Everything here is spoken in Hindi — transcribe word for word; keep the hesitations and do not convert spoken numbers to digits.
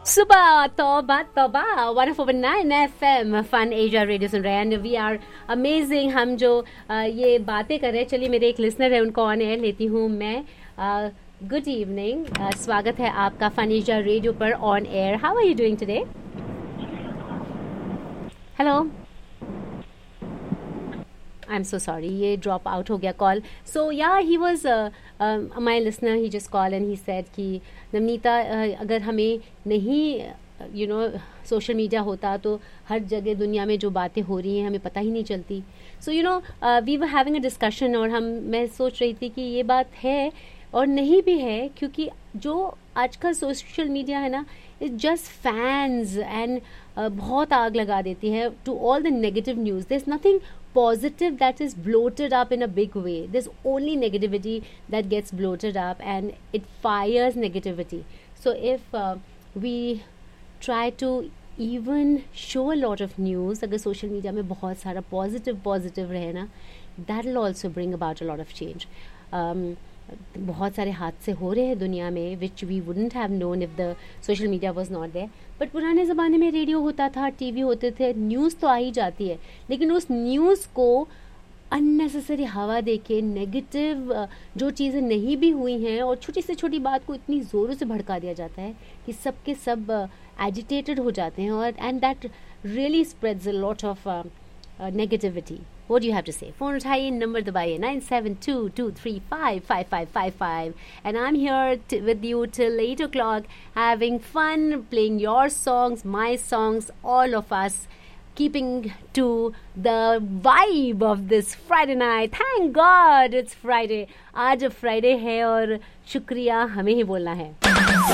सुबह तौबा तौबा one four nine F M fun Asia radio सुन रहे हैं एंड वी आर अमेजिंग. हम जो uh, ये बातें कर रहे हैं, चलिए मेरे एक लिसनर है उनको ऑन एयर लेती हूँ मैं. गुड इवनिंग, स्वागत है आपका फन एशिया रेडियो पर on air. How are you doing today? Hello, I am so sorry, ये ड्रॉप आउट हो गया कॉल. सो या he was my listener, he just call and he said कि नवनीता, uh, अगर हमें नहीं यू नो सोशल मीडिया होता तो हर जगह दुनिया में जो बातें हो रही हैं हमें पता ही नहीं चलती. So you know we were having a discussion और हम मैं सोच रही थी कि ये बात है और नहीं भी है, क्योंकि जो आजकल सोशल मीडिया है ना, इट जस्ट फैंस एंड बहुत आग लगा देती है to all the negative news. There is nothing positive that is bloated up in a big way. There's only negativity that gets bloated up and it fires negativity. So if uh, we try to even show a lot of news, अगर social media में बहुत सारा positive positive रहे ना, that will also bring about a lot of change. Um, बहुत सारे हादसे हो रहे हैं दुनिया में which we wouldn't have known if the social media was not there. But पुराने ज़माने में रेडियो होता था, टीवी होते थे, न्यूज़ तो आ ही जाती है, लेकिन उस न्यूज़ को अननेसेसरी हवा देके नेगेटिव जो चीज़ें नहीं भी हुई हैं और छोटी से छोटी बात को इतनी ज़ोरों से भड़का दिया जाता है कि सब के सब एजिटेटेड हो जाते हैं और and that really spreads a lot of negativity. What do you have to say? Phone उठाइए, number दबाइए nine seven two two three five five five five five. And I'm here t- with you till eight o'clock, having fun, playing your songs, my songs, all of us, keeping to the vibe of this Friday night. Thank God it's Friday. आज Friday है और शुक्रिया हमें ही बोलना है.